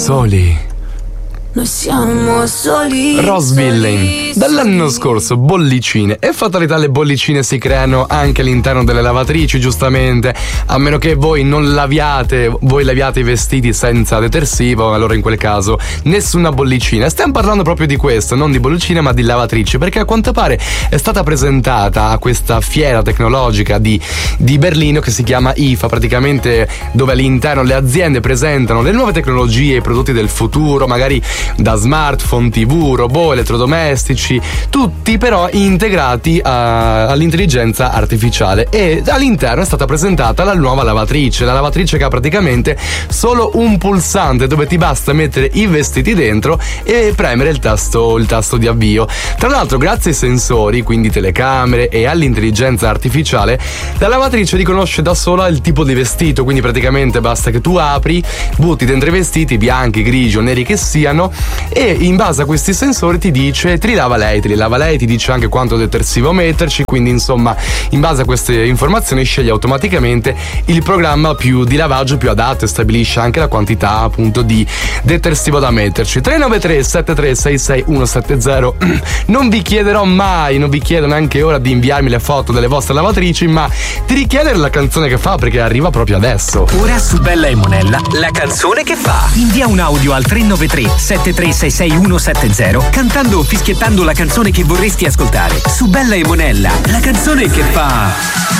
soli. Noi siamo soli. Ross Villain. Dall'anno scorso bollicine, e fatalità, le bollicine si creano anche all'interno delle lavatrici, giustamente, a meno che voi laviate i vestiti senza detersivo, allora in quel caso nessuna bollicina. Stiamo parlando proprio di questo, non di bollicine ma di lavatrici, perché a quanto pare è stata presentata a questa fiera tecnologica di Berlino che si chiama IFA, praticamente, dove all'interno le aziende presentano le nuove tecnologie, i prodotti del futuro, magari da smartphone, TV, robot, elettrodomestici, tutti però integrati all'intelligenza artificiale. E all'interno è stata presentata la nuova lavatrice, la lavatrice che ha praticamente solo un pulsante dove ti basta mettere i vestiti dentro e premere il tasto di avvio. Tra l'altro, grazie ai sensori, quindi telecamere, e all'intelligenza artificiale, la lavatrice riconosce da sola il tipo di vestito, quindi praticamente basta che tu apri, butti dentro i vestiti bianchi, grigi o neri che siano, e in base a questi sensori ti li lava lei, ti dice anche quanto detersivo metterci, quindi insomma in base a queste informazioni scegli automaticamente il programma di lavaggio più adatto e stabilisce anche la quantità appunto di detersivo da metterci. 393 7366 170. Non vi chiedo neanche ora di inviarmi le foto delle vostre lavatrici, ma di richiedere la canzone che fa, perché arriva proprio adesso. Ora su Bella e Monella, la canzone che fa. Invia un audio al 393 7366 170 cantando o fischiettando la canzone che vorresti ascoltare. Su Bella e Monella, la canzone che fa.